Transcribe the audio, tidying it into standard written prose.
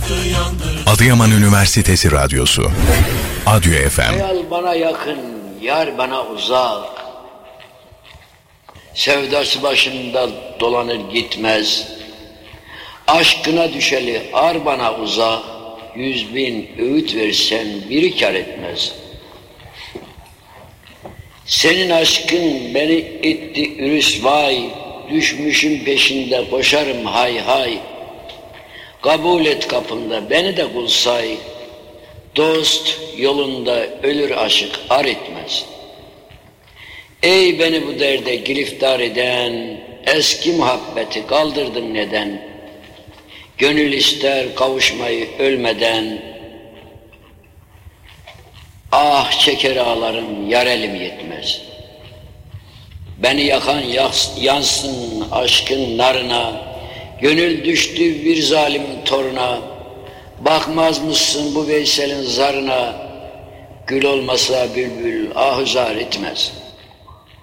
Adıyaman Üniversitesi Radyosu Adyo FM. Hayal bana yakın, yar bana uzak. Sevdası başında dolanır gitmez. Aşkına düşeli ar bana uzak. 100.000 öğüt versen biri kar etmez. Senin aşkın beni etti rüsvay. Düşmüşüm peşinde koşarım hay hay. Kabul et kapında beni de kul say. Dost yolunda ölür aşık ar etmez. Ey beni bu derde giriftar eden, eski muhabbeti kaldırdın neden? Gönül ister kavuşmayı ölmeden. Ah çeker ağlarım yar elim yetmez. Beni yakan yansın aşkın narına. Gönül düştü bir zalimin toruna. Bakmaz mısın bu Veysel'in zarına? Gül olmasa bülbül ahuzar etmez.